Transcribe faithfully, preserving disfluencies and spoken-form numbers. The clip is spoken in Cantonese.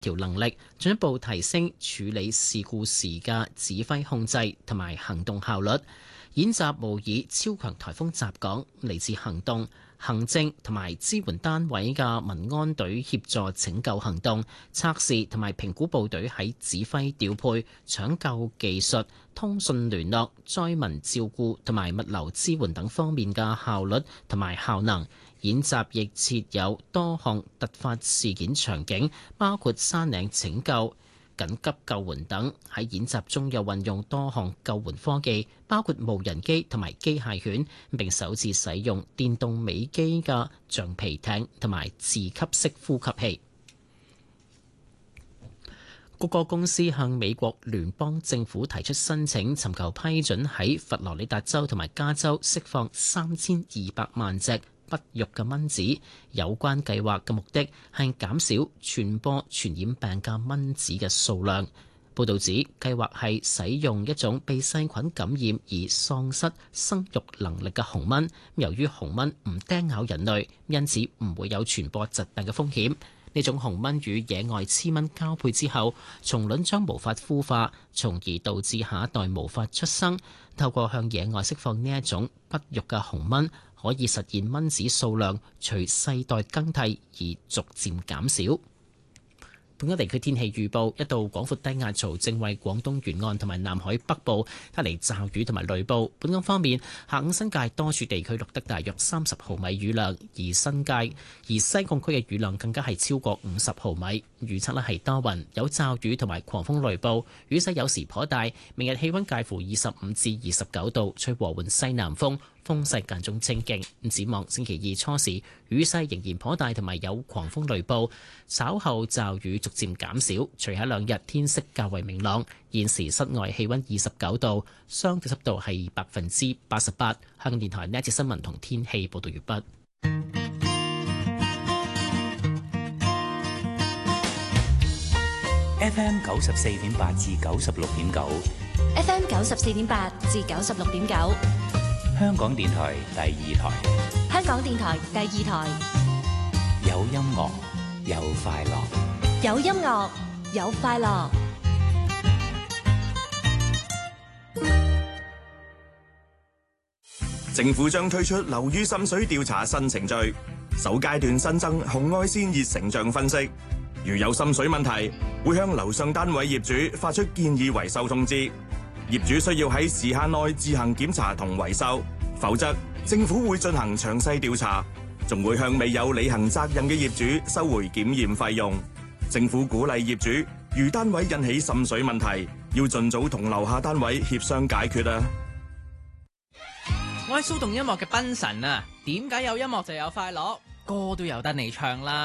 調能力，進一步提升處理事故時嘅指揮控制同埋行動效率。演習模擬超強颱風襲港，嚟自行動、行政同埋支援單位嘅民安隊協助拯救行動、測試同埋評估部隊喺指揮調配、搶救技術、通訊聯絡、災民照顧同埋物流支援等方面嘅效率同埋效能。演習亦設有多項突發事件場景，包括山嶺拯救、緊急救援等。喺演習中又運用多項救援科技，包括無人機同埋機械犬，並首次使用電動尾機嘅橡皮艇同埋自吸式呼吸器。谷歌公司向美國聯邦政府提出申請，尋求批准喺佛羅里達州同埋加州釋放三千二百萬隻不育嘅蚊子。有關計劃嘅目的係減少傳播傳染病嘅蚊子嘅數量。報導指，計劃係使用一種被細菌感染而喪失生育能力嘅紅蚊。由於紅蚊唔叮咬人類，因此唔會有傳播疾病嘅風險。呢種紅蚊與野外雌蚊交配之後，蟲卵將無法孵化，從而導致下一代無法出生。透過向野外釋放呢一種不育嘅紅蚊，可以實現蚊子數量隨世代更替而逐漸減少。本港地區天氣預報，一道廣闊低壓槽正為廣東沿岸同埋南海北部帶嚟驟雨同埋雷暴。本港方面，下午新界多處地區錄得大約三十毫米雨量，而新界而西貢區嘅雨量更加係超過五十毫米。預測呢係多雲，有驟雨同埋狂風雷暴，雨勢有時頗大。明日氣溫介乎二十五至二十九度，吹和緩西南風。風勢間中清勁，展望星期二初時雨勢仍然頗大，同埋有狂風雷暴，稍後驟雨逐漸減少。隨後兩日天色較為明朗。現時室外氣溫二十九度，相對濕度係百分之八十八。香港電台呢一節新聞同天氣報道完畢。 F M 九十四點八至九十六點九 ，F M 九十四點八至九十六點九。 香港電台第二台， 香港電台第二台， 有音樂，有快樂， 有音樂，有快樂。 政府將推出樓宇滲水調查新程序，首階段新增紅外線熱成像分析，如有滲水問題，會向樓上單位業主發出建議維修通知。業主需要喺時限內自行檢查同維修，否則政府會進行詳細調查，仲會向未有履行責任嘅業主收回檢驗費用。政府鼓勵業主，如單位引起滲水問題，要盡早同樓下單位協商解決啊！ 我係騷動音樂嘅賓神啊，點解有音樂就有快樂？歌都有得你唱啦！